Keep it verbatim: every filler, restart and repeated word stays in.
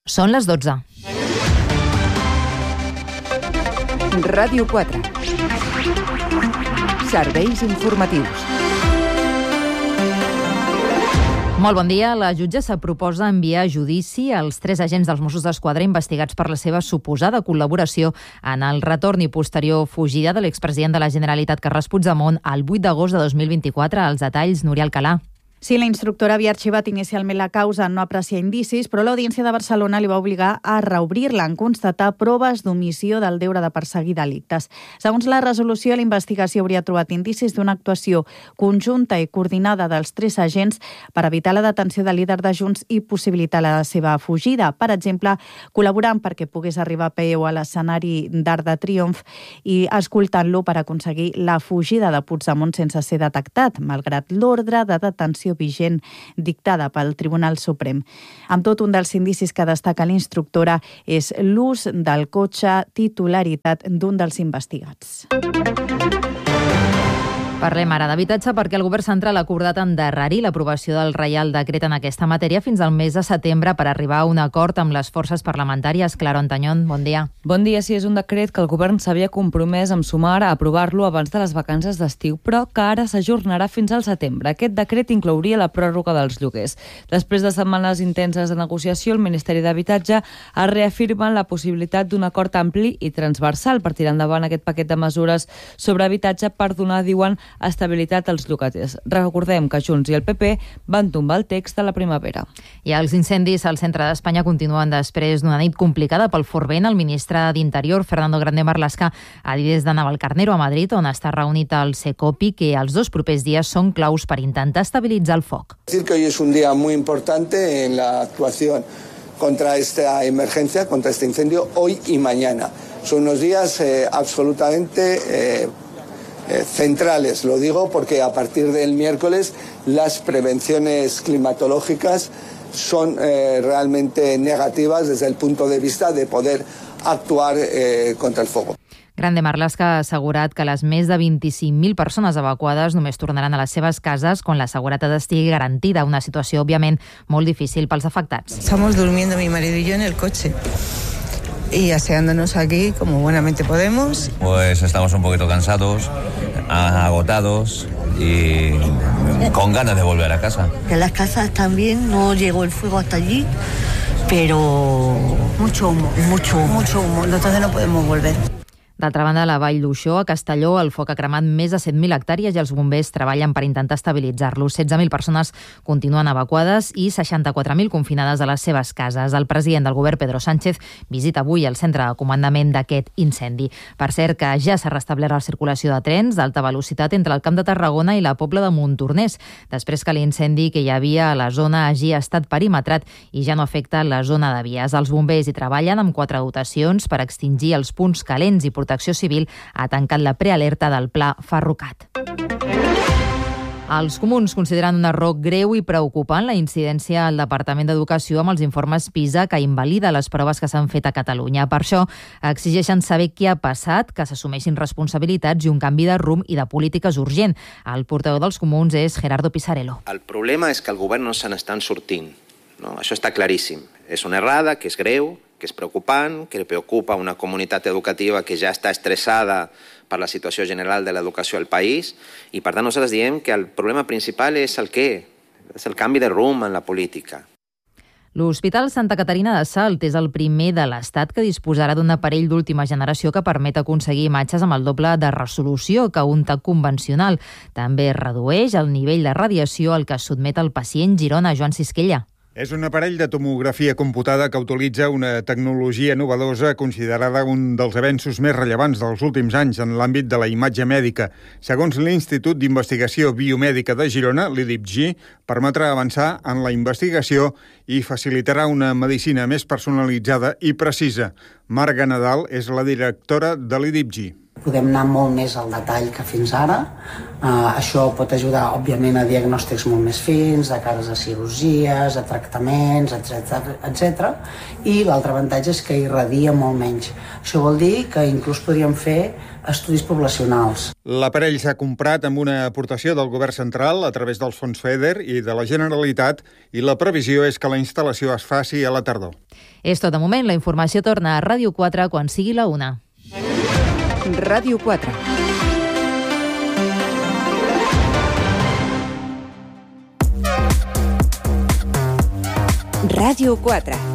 Són les dotze. Ràdio quatre. Serveis informatius. Molt bon dia. La jutgessa proposa enviar a judici els tres agents dels Mossos d'Esquadra investigats per la seva suposada col·laboració en el retorn i posterior fugida de l'expresident de la Generalitat, Carles Puigdemont, el vuit d'agost de dos mil vint-i-quatre. Els detalls, Núria Alcalà. Sí, la instructora havia arxivat inicialment la causa en no apreciar indicis, però l'Audiència de Barcelona li va obligar a reobrir-la en constatar proves d'omissió del deure de perseguir delictes. Segons la resolució, la investigació hauria trobat indicis d'una actuació conjunta i coordinada dels tres agents per evitar la detenció del líder de Junts i possibilitar la seva fugida. Per exemple, col·laborant perquè pogués arribar a peu a l'escenari d'Arc de Triomf i escoltant-lo per aconseguir la fugida de Puigdemont sense ser detectat, malgrat l'ordre de detenció vigent dictada pel Tribunal Suprem. Amb tot, un dels indicis que destaca l'instructora és l'ús del cotxe titularitat d'un dels investigats. Parlem ara d'habitatge perquè el Govern central ha acordat endarrerir l'aprovació del Reial Decret en aquesta matèria fins al mes de setembre per arribar a un acord amb les forces parlamentàries. Claro Antañón, bon dia. Bon dia. Sí, és un decret que el Govern s'havia compromès amb sumar a aprovar-lo abans de les vacances d'estiu, però que ara s'ajornarà fins al setembre. Aquest decret inclouria la pròrroga dels lloguers. Després de setmanes intenses de negociació, el Ministeri d'Habitatge ha reafirmat la possibilitat d'un acord ampli i transversal per tirar endavant aquest paquet de mesures sobre habitatge per donar, diuen, estabilitat als llogaters. Recordem que Junts i el P P van tombar el text de la primavera. I els incendis al centre d'Espanya continuen després d'una nit complicada pel fort vent. El ministre d'Interior, Fernando Grande Marlaska, ha dit des de Navalcarnero, a Madrid, on està reunit el Secopi, que els dos propers dies són claus per intentar estabilitzar el foc. Decir que hoy es un día muy importante en la actuación contra esta emergencia, contra este incendio, hoy y mañana. Son unos días eh, absolutamente eh, Eh, centrales, lo digo porque a partir del miércoles las prevenciones climatológicas son eh, realmente negativas desde el punto de vista de poder actuar eh, contra el fuego. Grande Marlaska ha assegurat que les més de vint-i-cinc mil persones evacuades només tornaran a les seves cases quan la seguretat estigui garantida, una situació, òbviament, molt difícil pels afectats. Estamos durmiendo mi marido y yo en el coche y aseándonos aquí como buenamente podemos. Pues estamos un poquito cansados, agotados y con ganas de volver a casa. Que las casas también no llegó el fuego hasta allí, pero mucho humo, mucho humo, mucho humo, entonces no podemos volver. D'altra banda, a la Vall d'Uixó, a Castelló, el foc ha cremat més de set mil hectàrees i els bombers treballen per intentar estabilitzar-lo. setze mil persones continuen evacuades i seixanta-quatre mil confinades a les seves cases. El president del govern, Pedro Sánchez, visita avui el centre de comandament d'aquest incendi. Per cert, que ja s'ha restablert la circulació de trens d'alta velocitat entre el Camp de Tarragona i la Pobla de Montornès, després que l'incendi que hi havia a la zona hagi estat perimetrat i ja no afecta la zona de vies. Els bombers hi treballen amb quatre dotacions per extingir els punts calents i Protecció Civil ha tancat la prealerta del Pla Ferrocat. Els comuns consideren un error greu i preocupant la incidència al Departament d'Educació amb els informes PISA que invalida les proves que s'han fet a Catalunya. Per això exigeixen saber què ha passat, que s'assumeixin responsabilitats i un canvi de rumb i de polítiques urgent. El portaveu dels comuns és Gerardo Pisarello. El problema és que el govern no se n'estan sortint. No? Això està claríssim. És una errada, que és greu, que és preocupant, que preocupa una comunitat educativa que ja està estressada per la situació general de l'educació al país i, per tant, nosaltres diem que el problema principal és el què? És el canvi de rumb en la política. L'Hospital Santa Caterina de Salt és el primer de l'Estat que disposarà d'un aparell d'última generació que permet aconseguir imatges amb el doble de resolució que un tac convencional. També redueix el nivell de radiació al que es sotmet el pacient Girona, Joan Sisquella. És un aparell de tomografia computada que utilitza una tecnologia novedosa considerada un dels avenços més rellevants dels últims anys en l'àmbit de la imatge mèdica. Segons l'Institut d'Investigació Biomèdica de Girona, l'I D I P G, permetrà avançar en la investigació i facilitarà una medicina més personalitzada i precisa. Marga Nadal és la directora de l'I D I P G. Podem anar molt més al detall que fins ara. Uh, això pot ajudar, òbviament, a diagnòstics molt més fins, de cares a cirurgies, a tractaments, etcètera, etcètera. I l'altre avantatge és que irradia molt menys. Això vol dir que inclús podríem fer estudis poblacionals. L'aparell s'ha comprat amb una aportació del govern central a través dels fons FEDER i de la Generalitat i la previsió és que la instal·lació es faci a la tardor. És tot de moment. La informació torna a Ràdio quatre quan sigui la una. Ràdio quatre. Ràdio quatre.